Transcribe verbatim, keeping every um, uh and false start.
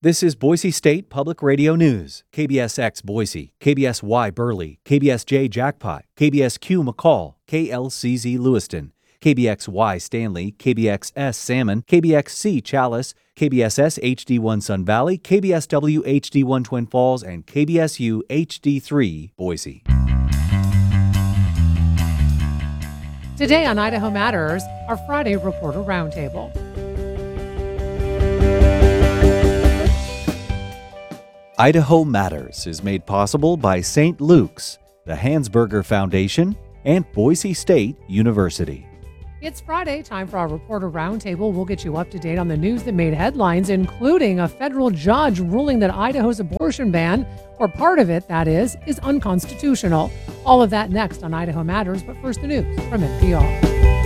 This is Boise State Public Radio News. K B S X Boise, K B S Y Burley, K B S J Jackpot, K B S Q McCall, K L C Z Lewiston, K B X Y Stanley, K B X S Salmon, K B X C Chalice, K B S S H D one Sun Valley, K B S W H D one Twin Falls, and K B S U H D three Boise. Today on Idaho Matters, our Friday Reporter Roundtable. Idaho Matters is made possible by Saint Luke's, the Hansberger Foundation, and Boise State University. It's Friday, time for our Reporter Roundtable. We'll get you up to date on the news that made headlines, including a federal judge ruling that Idaho's abortion ban, or part of it, that is, is unconstitutional. All of that next on Idaho Matters, but first the news from N P R.